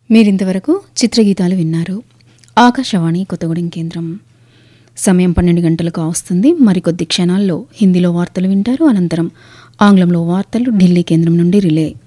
మీరింతవరకు చిత్రగీతాలు విన్నారు. ఆకాశవాణి కొత్తగూడెం కేంద్రం. సమయం 12 గంటలకు వస్తుంది. మరికొద్ది క్షణాల్లో హిందీలో వార్తలు వింటారు. అనంతరం ఆంగ్లంలో వార్తలు ఢిల్లీ కేంద్రం నుండి రిలే.